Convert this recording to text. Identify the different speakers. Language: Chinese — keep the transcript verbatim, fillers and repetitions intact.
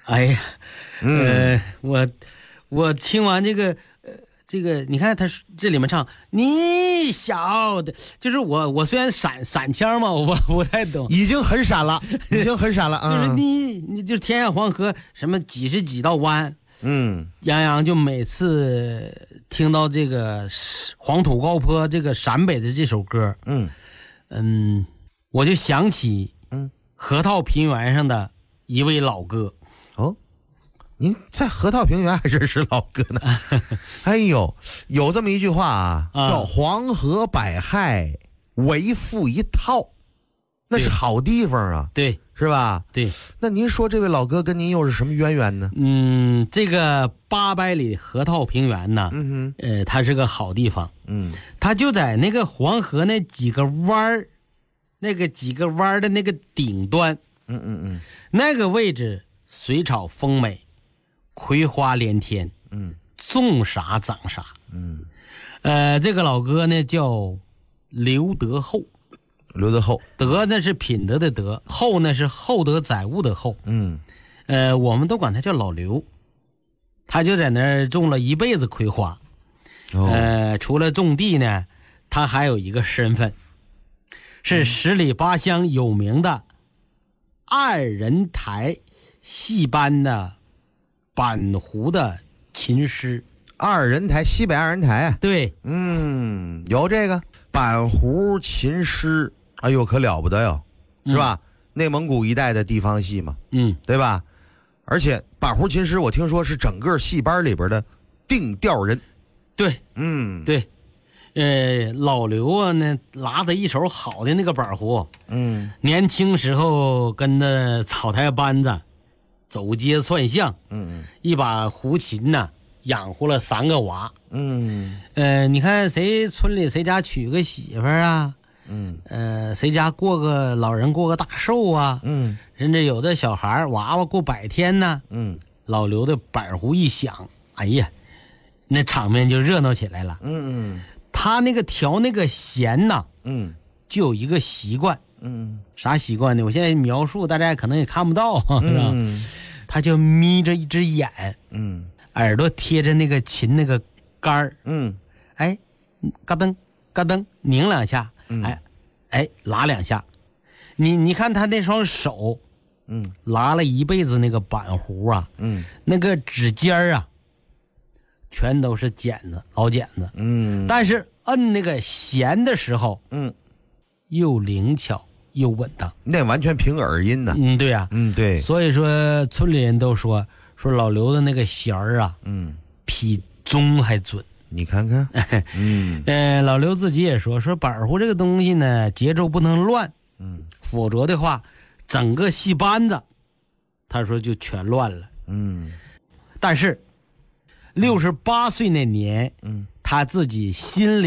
Speaker 1: 哎呀，呃，我我听完这个，呃，这个你看他这里面唱你小的，就是我我虽然闪闪腔嘛，我不太懂，
Speaker 2: 已经很闪了，已经很闪了啊！
Speaker 1: 就是你你就是天下黄河什么几十几道弯，
Speaker 2: 嗯，
Speaker 1: 杨洋就每次听到这个黄土高坡这个陕北的这首歌，
Speaker 2: 嗯
Speaker 1: 嗯，我就想起
Speaker 2: 嗯
Speaker 1: 河套平原上的一位老哥。
Speaker 2: 哦，您在河套平原还认识老哥呢？哎呦，有这么一句话啊，
Speaker 1: 啊
Speaker 2: 叫黄河百害为富一套，那是好地方啊，
Speaker 1: 对
Speaker 2: 是吧？
Speaker 1: 对，
Speaker 2: 那您说这位老哥跟您又是什么渊源呢？
Speaker 1: 嗯，这个八百里河套平原呢，
Speaker 2: 嗯哼，
Speaker 1: 呃，它是个好地方，
Speaker 2: 嗯
Speaker 1: 它就在那个黄河那几个弯儿，那个几个弯儿的那个顶端，
Speaker 2: 嗯嗯嗯
Speaker 1: 那个位置水草丰美，葵花连天，
Speaker 2: 嗯
Speaker 1: 种啥长啥。
Speaker 2: 嗯，
Speaker 1: 呃，这个老哥呢叫刘德厚，
Speaker 2: 刘德厚，
Speaker 1: 德呢是品德的德，厚呢是厚德载物的厚。
Speaker 2: 嗯
Speaker 1: 呃，我们都管他叫老刘。他就在那儿种了一辈子葵花。
Speaker 2: 哦，
Speaker 1: 呃，除了种地呢，他还有一个身份，是十里八乡有名的二人台戏班的板湖的琴师。
Speaker 2: 二人台，西北二人台啊，
Speaker 1: 对，
Speaker 2: 嗯，有这个板湖琴师，哎呦，可了不得哟，是吧？内蒙古一带的地方戏嘛，
Speaker 1: 嗯，
Speaker 2: 对吧？而且板湖琴师，我听说是整个戏班里边的定调人。
Speaker 1: 对
Speaker 2: 嗯，
Speaker 1: 对，呃，老刘啊呢，拉的一手好的那个板胡，
Speaker 2: 嗯
Speaker 1: 年轻时候跟着草台班子走街串巷，
Speaker 2: 嗯
Speaker 1: 一把胡琴呢，养活了三个娃。
Speaker 2: 嗯
Speaker 1: 呃，你看谁村里谁家娶个媳妇儿啊，
Speaker 2: 嗯
Speaker 1: 呃，谁家过个老人过个大寿啊，
Speaker 2: 嗯
Speaker 1: 甚至有的小孩娃娃过百天呢，
Speaker 2: 嗯
Speaker 1: 老刘的板胡一响，哎呀，那场面就热闹起来了。
Speaker 2: 嗯
Speaker 1: 他那个调那个弦呐，
Speaker 2: 嗯
Speaker 1: 就有一个习惯，
Speaker 2: 嗯
Speaker 1: 啥习惯呢？我现在描述大家可能也看不到，是吧？
Speaker 2: 嗯
Speaker 1: 他就眯着一只眼，
Speaker 2: 嗯
Speaker 1: 耳朵贴着那个琴那个杆儿，
Speaker 2: 嗯
Speaker 1: 哎，嘎噔嘎噔拧两下，
Speaker 2: 嗯
Speaker 1: 哎哎拉两下，你你看他那双手
Speaker 2: 嗯
Speaker 1: 拉了一辈子那个板胡啊，
Speaker 2: 嗯
Speaker 1: 那个指尖儿啊，全都是茧子老茧子，
Speaker 2: 嗯
Speaker 1: 但是摁那个弦的时候
Speaker 2: 嗯，
Speaker 1: 又灵巧又稳当。
Speaker 2: 那完全凭耳音呢。
Speaker 1: 嗯，对呀、
Speaker 2: 嗯，对，
Speaker 1: 所以说村里人都说说老刘的那个弦儿啊，
Speaker 2: 嗯，
Speaker 1: 比钟还准。
Speaker 2: 你看看，嗯
Speaker 1: 呃，老刘自己也说说板胡这个东西呢，节奏不能乱，
Speaker 2: 嗯
Speaker 1: 否则的话，整个戏班子，他说就全乱了。
Speaker 2: 嗯
Speaker 1: 但是，六十八岁那年，
Speaker 2: 嗯，
Speaker 1: 他自己心里。